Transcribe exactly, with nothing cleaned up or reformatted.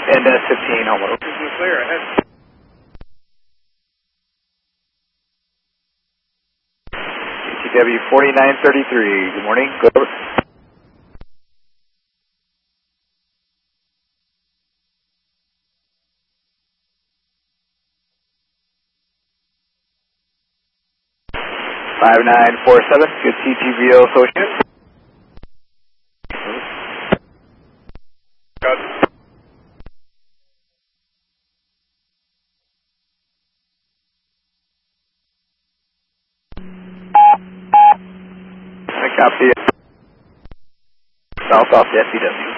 And S fifteen, Homer. This is clear ahead. C T W forty-nine thirty-three, good morning, go. five nine four seven, good T T V O Associates. Got I copy it. South off the S C W.